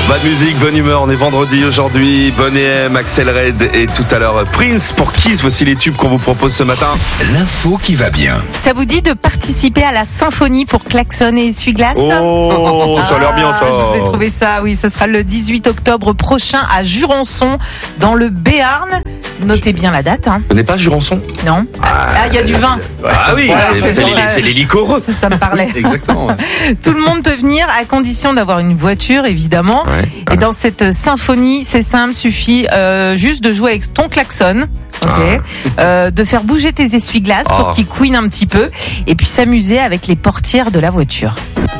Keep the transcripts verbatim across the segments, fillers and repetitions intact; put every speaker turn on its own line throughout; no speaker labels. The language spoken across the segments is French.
Bonne musique, bonne humeur, on est vendredi aujourd'hui. Bonne M, Axel Red et tout à l'heure Prince pour Kiss. Voici les tubes qu'on vous propose ce matin.
L'info qui va bien.
Ça vous dit de participer à la symphonie pour klaxon et essuie-glace?
Oh, ça a l'air bien ça.
Je vous ai trouvé ça, oui, ce sera le dix-huit octobre prochain à Jurançon, dans le Béarn. Notez bien la date. Hein.
Ce n'est pas Jurançon?
Non. Ah, il y a du vin.
Ah oui,
Ouais,
c'est,
c'est
c'est,
bon,
les, c'est les liquoreux.
Ça, ça me parlait.
Exactement. Ouais.
Tout le monde peut venir à condition d'avoir une voiture, évidemment.
Ouais.
Et dans cette symphonie, c'est simple, suffit euh, juste de jouer avec ton klaxon. Ok.
Ah.
Euh, de faire bouger tes essuie-glaces pour
Ah.
qu'ils couinent un petit peu. Et puis s'amuser avec les portières de la voiture.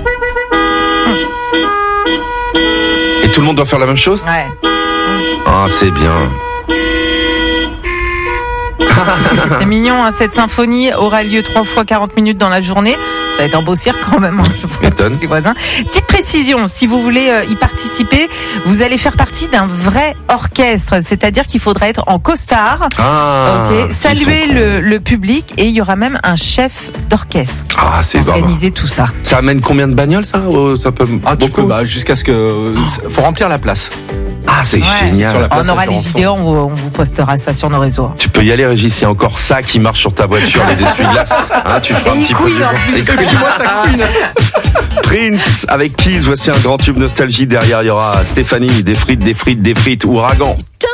Et tout le monde doit faire la même chose?
Ouais.
Ah, c'est bien.
C'est mignon, hein, cette symphonie aura lieu trois fois quarante minutes dans la journée. Ça va être un beau cirque quand même, hein, je vous
m'étonne.
les voisins. Petite précision, si vous voulez euh, y participer, vous allez faire partie d'un vrai orchestre, c'est-à-dire qu'il faudra être en costard,
Ah,
ok,
ils
saluer
sont
le, le public, et il y aura même un chef d'orchestre.
Ah, c'est bon.
Organiser tout ça.
Ça amène combien de bagnoles ça? Oh, ça peut...
Ah, tu
beaucoup
peux, bah, jusqu'à ce que. Faut remplir la place.
Ah, c'est
Ouais.
génial.
Sur la place
On aura
à
les
Jurançon.
vidéos, on vous, on vous postera ça sur nos réseaux.
Tu peux y aller, Régis, il y a encore ça qui marche sur ta voiture, les essuie-glaces. Hein, tu feras
Et
un
il
petit peu
couine
du
en
vent.
plus.
Et couine. Prince avec Kiss, voici un grand tube nostalgie. Derrière, il y aura Stéphanie, des frites, des frites, des frites, Ouragan.